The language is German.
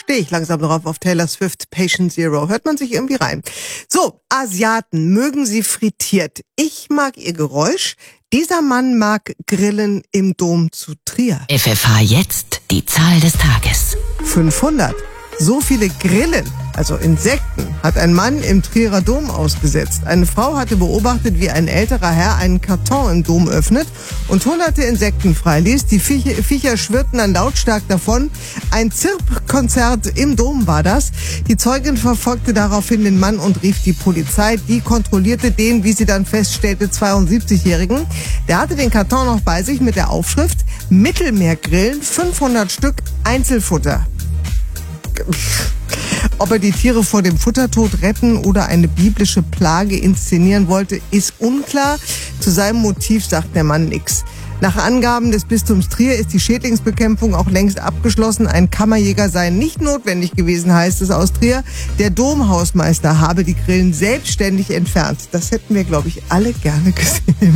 stehe ich langsam drauf auf Taylor Swift, Patient Zero. Hört man sich irgendwie rein. So, Asiaten, mögen sie frittiert? Ich mag ihr Geräusch. Dieser Mann mag Grillen im Dom zu Trier. FFH jetzt die Zahl des Tages. 500. So viele Grillen, also Insekten, hat ein Mann im Trierer Dom ausgesetzt. Eine Frau hatte beobachtet, wie ein älterer Herr einen Karton im Dom öffnet und hunderte Insekten freiließ. Die Viecher schwirrten dann lautstark davon. Ein Zirpkonzert im Dom war das. Die Zeugin verfolgte daraufhin den Mann und rief die Polizei. Die kontrollierte den, wie sie dann feststellte, 72-Jährigen. Der hatte den Karton noch bei sich mit der Aufschrift Mittelmeergrillen, 500 Stück Einzelfutter. Ob er die Tiere vor dem Futtertod retten oder eine biblische Plage inszenieren wollte, ist unklar. Zu seinem Motiv sagt der Mann nichts. Nach Angaben des Bistums Trier ist die Schädlingsbekämpfung auch längst abgeschlossen. Ein Kammerjäger sei nicht notwendig gewesen, heißt es aus Trier. Der Domhausmeister habe die Grillen selbstständig entfernt. Das hätten wir, glaube ich, alle gerne gesehen.